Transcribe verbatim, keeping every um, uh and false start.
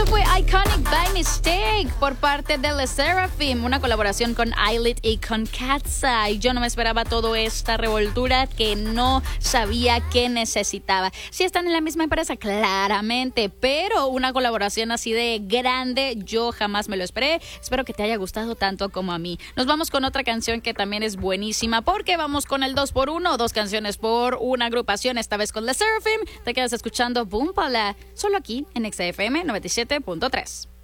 fue Iconic by Mistake por parte de Le Seraphim, una colaboración con Eyelid y con Katza. Y yo no me esperaba toda esta revoltura que no sabía que necesitaba. Sí están en la misma empresa, claramente, pero una colaboración así de grande yo jamás me lo esperé. Espero que te haya gustado tanto como a mí. Nos vamos con otra canción que también es buenísima, porque vamos con el dos por uno, dos canciones por una agrupación, esta vez con Le Seraphim. Te quedas escuchando Boom Pala, solo aquí en X F M noventa y siete punto tres.